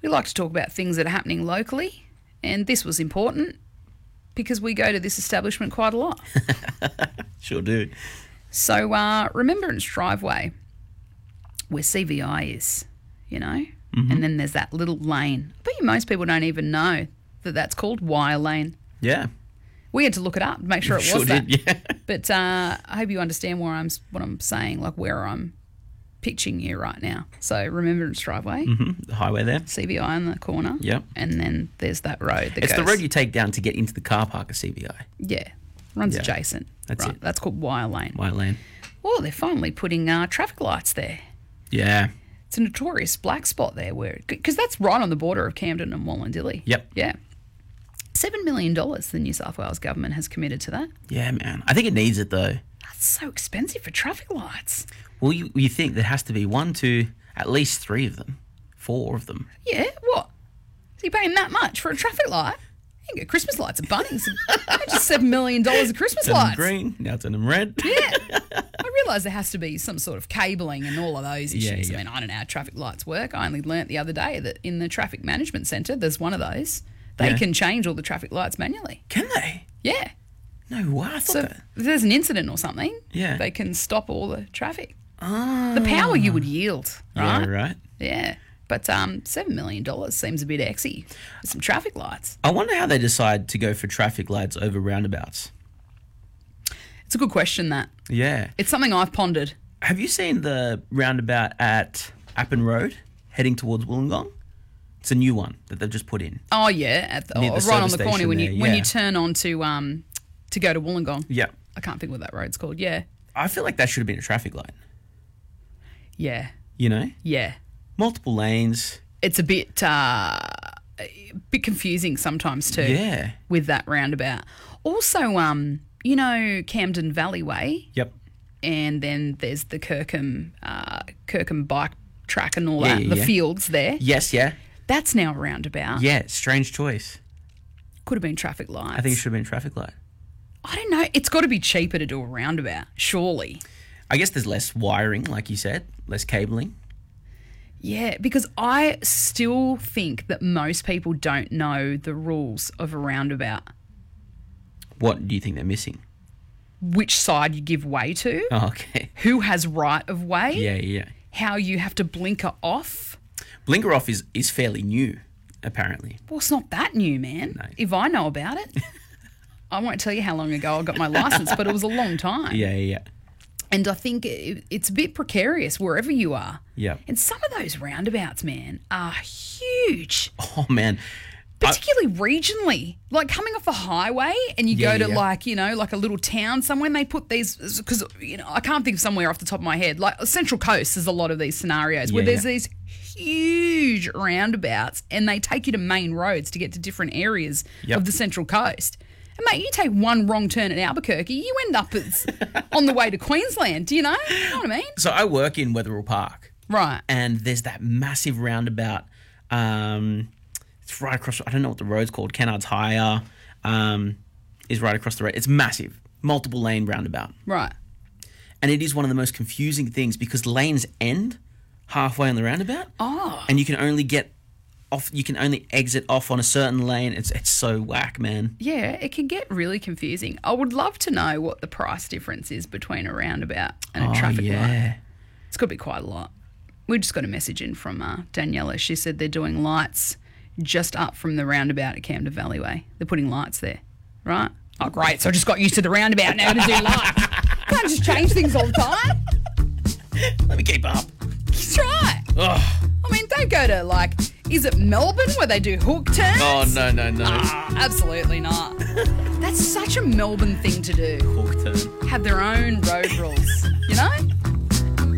We like to talk about things that are happening locally, and this was important because we go to this establishment quite a lot. Sure do. So Remembrance Driveway, where CVI is, you know, and then there's that little lane. I bet you most people don't even know that that's called Wire Lane. Yeah. We had to look it up to make sure it Sure was that. did, yeah. But I hope you understand what I'm saying, like where I'm pitching you right now. So Remembrance Driveway, The highway there. CVI in the corner. Yep. And then there's that road that It's goes. the road you take down to get into the car park of CVI. Yeah. Runs Yeah. adjacent. That's right. it. That's called Wire Lane. White Lane. Well, they're finally putting traffic lights there. Yeah. It's a notorious black spot there because that's right on the border of Camden and Wallandilly. Yep. Yeah. $7 million the New South Wales government has committed to that. Yeah, man. I think it needs it, though. That's so expensive for traffic lights. Well, you think there has to be 1, 2, at least 3 of them. 4 of them. Yeah, what? So you're paying that much for a traffic light? You can get Christmas lights at Bunnings. They're just $7 million of Christmas Turn them lights. green, now turn them red. Yeah. I realise there has to be some sort of cabling and all of those issues. Yeah. I mean, I don't know how traffic lights work. I only learnt the other day that in the traffic management centre, there's one of those. They Yeah. can change all the traffic lights manually. Can they? Yeah. No way. I thought So that. if there's an incident or something, Yeah. they can stop all the traffic. Oh. The power you would yield, right? Yeah, right. Yeah. But $7 million seems a bit exy for some traffic lights. I wonder how they decide to go for traffic lights over roundabouts. It's a good question, that. Yeah. It's something I've pondered. Have you seen the roundabout at Appin Road heading towards Wollongong? It's a new one that they've just put in. Oh, yeah, at the, Near the right on service the corner station when there, you when yeah. you turn on to go to Wollongong. Yeah. I can't think what that road's called. Yeah. I feel like that should have been a traffic light. Yeah. You know? Yeah. Multiple lanes. It's a bit confusing sometimes too. Yeah. With that roundabout. Also, you know, Camden Valley Way, Yep. and then there's the Kirkham bike track and all Yeah, that, yeah, the yeah. fields there. Yes, yeah. That's now a roundabout. Yeah, strange choice. Could have been traffic lights. I think it should have been a traffic light. I don't know. It's got to be cheaper to do a roundabout, surely. I guess there's less wiring, like you said, less cabling. Yeah, because I still think that most people don't know the rules of a roundabout. What do you think they're missing? Which side you give way to, Oh, okay. who has right of way, Yeah, yeah. how you have to blinker off. Blinker off is fairly new, apparently. Well, it's not that new, man. No. If I know about it. I won't tell you how long ago I got my licence, but it was a long time. Yeah, yeah, And I think it's a bit precarious wherever you are. yeah. And some of those roundabouts, man, are huge. Oh, man. Particularly regionally, like coming off a highway and you Yeah, go to yeah. like, you know, like a little town somewhere and they put these, because, you know, I can't think of somewhere off the top of my head. Like Central Coast, there's a lot of these scenarios where Yeah, there's yeah. these huge roundabouts and they take you to main roads to get to different areas Yep. of the Central Coast. And mate, you take one wrong turn at Albuquerque, you end up on the way to Queensland. Do you know? You know what I mean? So I work in Wetherill Park, Right. and there's that massive roundabout. It's right across. I don't know what the road's called. Kennard's Hire is right across the road. It's massive, multiple lane roundabout, Right. and it is one of the most confusing things because lanes end halfway on the roundabout, Oh. and you can only get off. You can only exit off on a certain lane. It's so whack, man. Yeah, it can get really confusing. I would love to know what the price difference is between a roundabout and a traffic light. It's got to be quite a lot. We just got a message in from Daniela. She said they're doing lights just up from the roundabout at Camden Valley Way. They're putting lights there, right? Oh, great. So I just got used to the roundabout now to do lights. Can't just change things all the time. Let me keep up. That's right. Oh, I mean, don't go to, like, is it Melbourne where they do hook turns? oh no. Absolutely not. That's such a Melbourne thing to do. Hook turn. Have their own road rules, you know?